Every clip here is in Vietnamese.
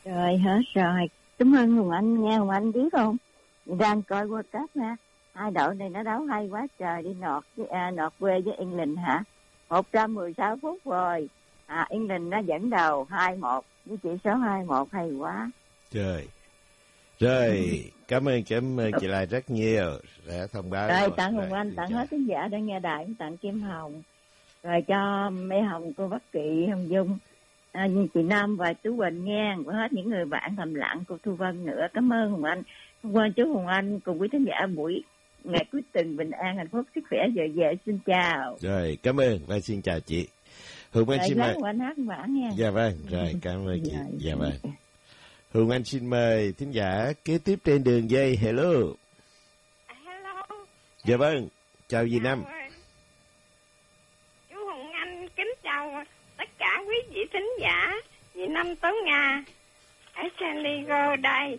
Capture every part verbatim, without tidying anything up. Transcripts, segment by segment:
Rồi hết rồi. Cảm ơn Hùng Anh nha. Hùng Anh biết không, đang coi World Cup nha, hai đội này nó đấu hay quá trời. Đi nọt với à, nọt quê với England hả, một trăm mười sáu phút rồi à, England nó dẫn đầu hai một với chỉ số hai một, hay quá. Trời. Rồi, cảm ơn cảm ơn chị Lai rất nhiều đã thông báo. Rồi rồi, tặng rồi, Hùng Anh, tặng chào. hết khán giả đang nghe đài, tặng Kim Hồng, rồi cho Mẹ Hồng, cô Bắc Kỵ, Hồng Dung, à, chị Nam và chú Quỳnh nghe, và hết những người bạn thầm lặng, cô Thu Vân nữa. Cảm ơn Hùng Anh. Hôm qua chú Hùng Anh cùng quý khán giả buổi ngày cuối tuần bình an, hạnh phúc, sức khỏe, dồi dào. Xin chào. Rồi, cảm ơn và xin chào chị. Hùng Anh xin mời. Anh hát bản nha. Dạ vâng, rồi cảm ơn chị. Dạ vâng. Hùng Anh xin mời thính giả kế tiếp trên đường dây. Hello. Hello. Dạ vâng, chào dì Năm. Chú Hùng Anh kính chào tất cả quý vị thính giả. Dì Năm Tố Nga ở San Diego đây.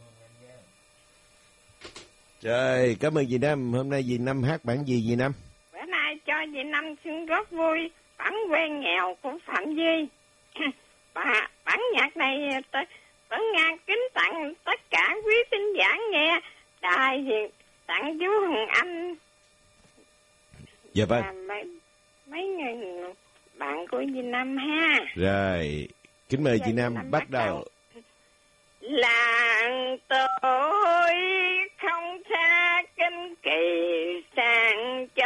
Rồi, cảm ơn dì Năm. Hôm nay dì Năm hát bản gì dì Năm? Bữa nay cho dì Năm xin góp vui bản quê nghèo của Phạm Duy. Và bản nhạc này Tố Nga kính tặng tất cả quý thính giả nghe đài, tặng chú Hùng Anh. Dạ vâng. Mấy, mấy người bạn của dì Năm ha. Rồi, kính mời Giờ dì Năm, Năm bắt bắt đầu. đầu. Làng tôi không xa kinh kỳ sang cho